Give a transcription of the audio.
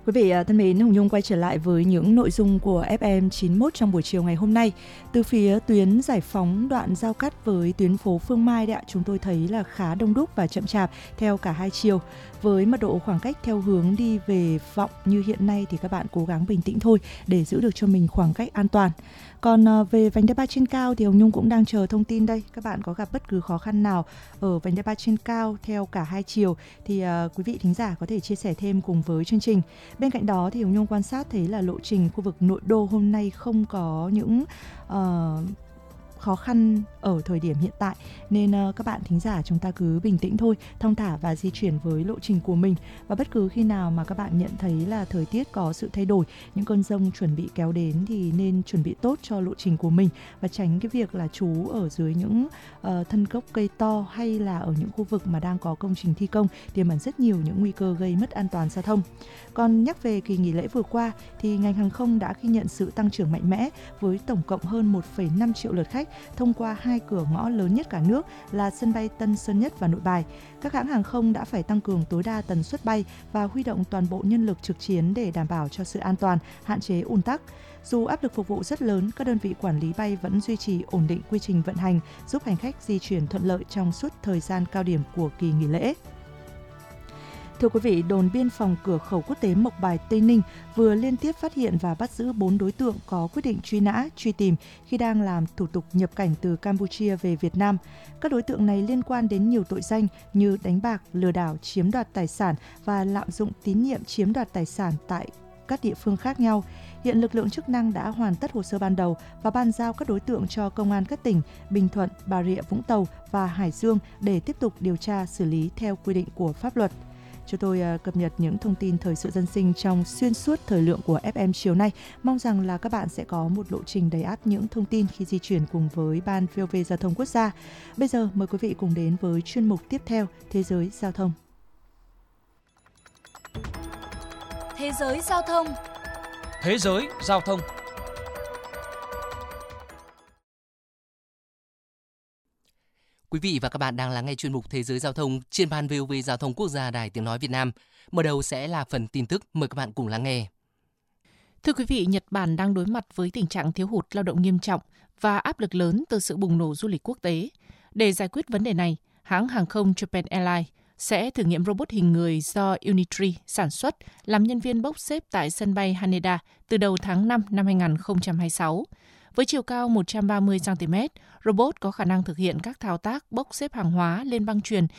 Quý vị thân mến, Hồng Nhung quay trở lại với những nội dung của FM 91 trong buổi chiều ngày hôm nay. Từ phía tuyến Giải Phóng đoạn giao cắt với tuyến phố Phương Mai đấy ạ, chúng tôi thấy là khá đông đúc và chậm chạp theo cả hai chiều. Với mật độ khoảng cách theo hướng đi về Vọng như hiện nay thì các bạn cố gắng bình tĩnh thôi để giữ được cho mình khoảng cách an toàn. Còn về vành đai 3 trên cao thì Hồng Nhung cũng đang chờ thông tin đây. Các bạn có gặp bất cứ khó khăn nào ở vành đai 3 trên cao theo cả hai chiều thì quý vị thính giả có thể chia sẻ thêm cùng với chương trình. Bên cạnh đó thì Hồng Nhung quan sát thấy là lộ trình khu vực nội đô hôm nay không có những khó khăn ở thời điểm hiện tại, nên các bạn thính giả chúng ta cứ bình tĩnh thôi, thong thả và di chuyển với lộ trình của mình. Và bất cứ khi nào mà các bạn nhận thấy là thời tiết có sự thay đổi, những cơn dông chuẩn bị kéo đến thì nên chuẩn bị tốt cho lộ trình của mình và tránh cái việc là trú ở dưới những thân gốc cây to hay là ở những khu vực mà đang có công trình thi công, tiềm ẩn rất nhiều những nguy cơ gây mất an toàn giao thông. Còn nhắc về kỳ nghỉ lễ vừa qua thì ngành hàng không đã ghi nhận sự tăng trưởng mạnh mẽ với tổng cộng hơn 1,5 triệu lượt khách thông qua hai cửa ngõ lớn nhất cả nước là sân bay Tân Sơn Nhất và Nội Bài. Các hãng hàng không đã phải tăng cường tối đa tần suất bay và huy động toàn bộ nhân lực trực chiến để đảm bảo cho sự an toàn, hạn chế ùn tắc. Dù áp lực phục vụ rất lớn, các đơn vị quản lý bay vẫn duy trì ổn định quy trình vận hành, giúp hành khách di chuyển thuận lợi trong suốt thời gian cao điểm của kỳ nghỉ lễ. Thưa quý vị, đồn biên phòng cửa khẩu quốc tế Mộc Bài, Tây Ninh vừa liên tiếp phát hiện và bắt giữ 4 đối tượng có quyết định truy nã, truy tìm khi đang làm thủ tục nhập cảnh từ Campuchia về Việt Nam. Các đối tượng này liên quan đến nhiều tội danh như đánh bạc, lừa đảo, chiếm đoạt tài sản và lạm dụng tín nhiệm chiếm đoạt tài sản tại các địa phương khác nhau. Hiện lực lượng chức năng đã hoàn tất hồ sơ ban đầu và bàn giao các đối tượng cho công an các tỉnh Bình Thuận, Bà Rịa Vũng Tàu và Hải Dương để tiếp tục điều tra xử lý theo quy định của pháp luật. Cho tôi cập nhật những thông tin thời sự dân sinh trong xuyên suốt thời lượng của FM chiều nay. Mong rằng là các bạn sẽ có một lộ trình đầy ắp những thông tin khi di chuyển cùng với Ban VOV Giao thông Quốc gia. Bây giờ mời quý vị cùng đến với chuyên mục tiếp theo, Thế giới Giao thông. Thế giới Giao thông. Thế giới Giao thông. Quý vị và các bạn đang lắng nghe chuyên mục Thế giới Giao thông trên Ban VOV Giao thông Quốc gia Đài Tiếng nói Việt Nam. Mở đầu sẽ là phần tin tức, mời các bạn cùng lắng nghe. Thưa quý vị, Nhật Bản đang đối mặt với tình trạng thiếu hụt lao động nghiêm trọng và áp lực lớn từ sự bùng nổ du lịch quốc tế. Để giải quyết vấn đề này, hãng hàng không Japan Airlines sẽ thử nghiệm robot hình người do Unitree sản xuất làm nhân viên bốc xếp tại sân bay Haneda từ đầu tháng 5 năm 2026. Với chiều cao 130 cm, robot có khả năng thực hiện các thao tác bốc xếp hàng hóa lên băng chuyền